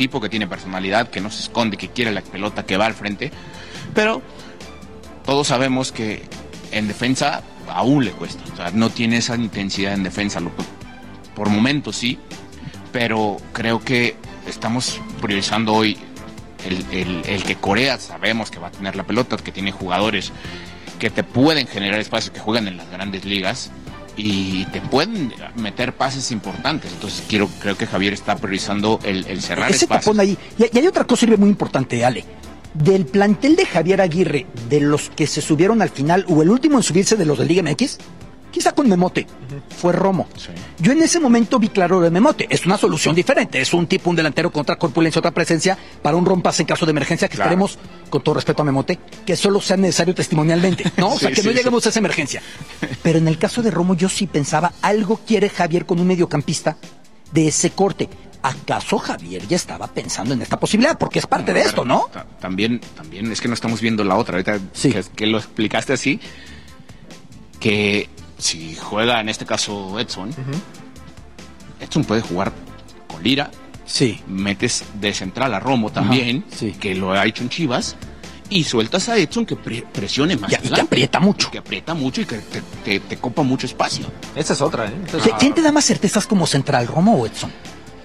tipo que tiene personalidad, que no se esconde, que quiere la pelota, que va al frente, pero todos sabemos que en defensa aún le cuesta, o sea, no tiene esa intensidad en defensa, por momentos sí, pero creo que estamos priorizando hoy el que Corea sabemos que va a tener la pelota, que tiene jugadores que te pueden generar espacios, que juegan en las grandes ligas y te pueden meter pases importantes. Entonces creo que Javier está priorizando el cerrar ese espacios. Tapón ahí. Y hay otra cosa muy importante, Ale. Del plantel de Javier Aguirre, de los que se subieron al final, o el último en subirse de los de Liga MX, quizá con Memote, fue Romo. Sí. Yo en ese momento vi claro de Memote. Es una solución diferente. Es un tipo, un delantero con otra corpulencia, otra presencia, para un rompase en caso de emergencia, que esperemos, con todo respeto a Memote, que solo sea necesario testimonialmente, ¿no? O sea, que no lleguemos a esa emergencia. Pero en el caso de Romo, yo sí pensaba, algo quiere Javier con un mediocampista de ese corte. ¿Acaso Javier ya estaba pensando en esta posibilidad? Porque es parte de esto, ¿no? También es que no estamos viendo la otra. Ahorita que lo explicaste así, que si juega en este caso Edson, Edson puede jugar con Lira. Sí. Metes de central a Romo también, que lo ha hecho en Chivas, y sueltas a Edson que presione más. Y que aprieta mucho. Que aprieta mucho y que te copa mucho espacio. Esa es otra, ¿eh? ¿Quién te da más certezas como central, Romo o Edson?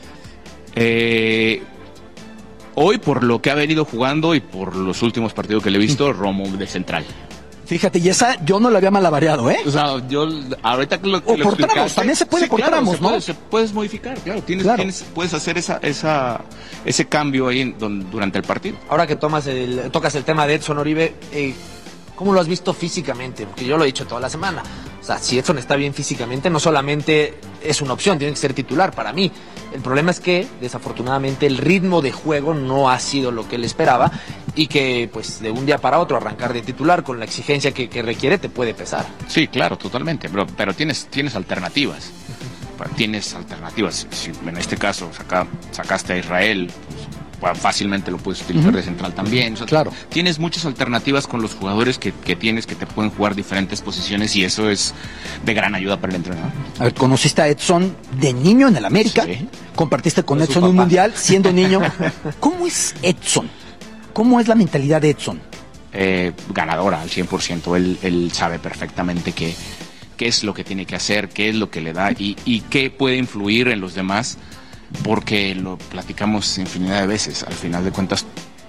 Hoy, por lo que ha venido jugando y por los últimos partidos que le he visto, Romo de central. Fíjate, y esa yo no la había malabareado, ¿eh? O sea, yo ahorita que lo o por tramos, también se puede por tramos, ¿no? Se puedes modificar, claro. Puedes hacer ese cambio ahí durante el partido. Ahora que tocas el tema de Edson, Oribe, ¿cómo lo has visto físicamente? Porque yo lo he dicho toda la semana. O sea, si Edson está bien físicamente, no solamente es una opción, tiene que ser titular para mí. El problema es que, desafortunadamente, el ritmo de juego no ha sido lo que él esperaba y que, pues, de un día para otro arrancar de titular con la exigencia que requiere te puede pesar. Sí, claro, totalmente, pero tienes alternativas. Tienes alternativas. Si en este caso sacaste a Israel, pues, fácilmente lo puedes utilizar de central también. O sea, claro. Tienes muchas alternativas con los jugadores que tienes, que te pueden jugar diferentes posiciones, y eso es de gran ayuda para el entrenador. A ver, conociste a Edson de niño en el América, compartiste con Edson un mundial siendo niño. ¿Cómo es Edson? ¿Cómo es la mentalidad de Edson? Ganadora al 100%. Él sabe perfectamente qué es lo que tiene que hacer, qué es lo que le da y qué puede influir en los demás. Porque lo platicamos infinidad de veces. Al final de cuentas,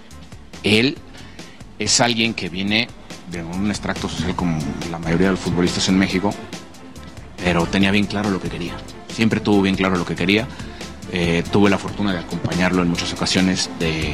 él es alguien que viene de un extracto social como la mayoría de los futbolistas en México, pero tenía bien claro lo que quería. Siempre tuvo bien claro lo que quería. Tuve la fortuna de acompañarlo en muchas ocasiones,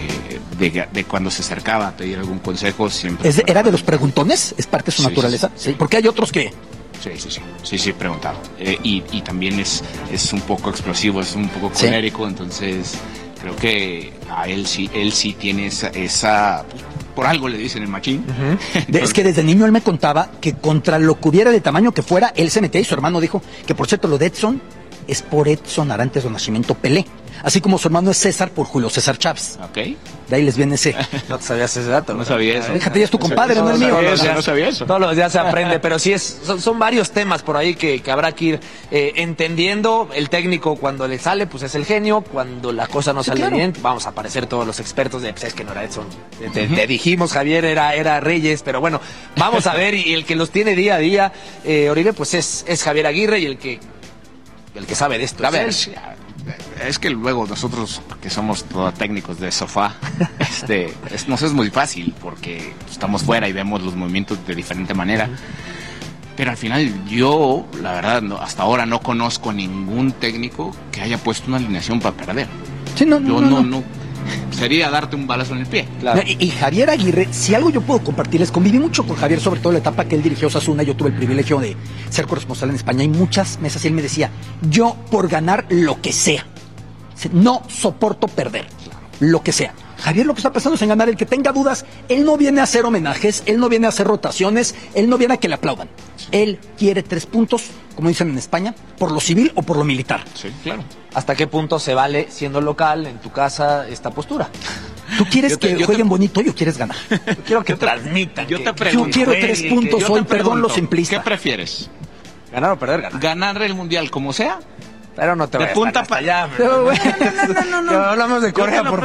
de cuando se acercaba a pedir algún consejo. Siempre ¿Era de los preguntones? ¿Es parte de su naturaleza? Sí. Porque hay otros que... Sí, preguntado. Y también es un poco explosivo, es un poco colérico, entonces creo que a él sí tiene esa por algo le dicen el machín. Es que desde niño él me contaba que contra lo que hubiera de tamaño que fuera, él se metía, y su hermano dijo que, por cierto, lo de Edson es por Edson Arantes do Nascimento Pelé. Así como su hermano es César por Julio César Chávez. Ok. De ahí les viene ese. No te sabías ese dato. No sabía eso. Fíjate, ya es tu compadre, no el mío. No sabía eso. Todos los días se aprende, pero sí son varios temas por ahí que habrá que ir entendiendo. El técnico, cuando le sale, pues es el genio. Cuando la cosa no sale bien, vamos a aparecer todos los expertos de, pues es que no era Edson. Te dijimos, Javier, era Reyes, pero bueno, vamos a ver. Y el que los tiene día a día, Oribe, pues es Javier Aguirre, y el que sabe de esto. A ver, es que luego nosotros, que somos todos técnicos de sofá, nos es muy fácil porque estamos fuera y vemos los movimientos de diferente manera. Pero al final yo, la verdad, hasta ahora no conozco a ningún técnico que haya puesto una alineación para perder. Sí, no. Sería darte un balazo en el pie. Claro. Y Javier Aguirre, si algo yo puedo compartirles, conviví mucho con Javier, sobre todo en la etapa que él dirigió Osasuna. Yo tuve el privilegio de ser corresponsal en España, y muchas mesas y él me decía, yo por ganar lo que sea, no soporto perder, lo que sea. Javier lo que está pensando es en ganar. El que tenga dudas, él no viene a hacer homenajes, él no viene a hacer rotaciones, él no viene a que le aplaudan. Él quiere 3 puntos, como dicen en España, por lo civil o por lo militar. Sí, claro. ¿Hasta qué punto se vale, siendo local, en tu casa, esta postura? ¿Tú quieres que jueguen bonito o quieres ganar? Yo quiero que transmitan. Yo te pregunto. Yo quiero 3 puntos hoy, perdón lo simplista. ¿Qué prefieres? ¿Ganar o perder? ¿Ganar el mundial como sea? Pero no te vayas punta hasta para allá. Pero bueno, no. Hablamos de Corea, por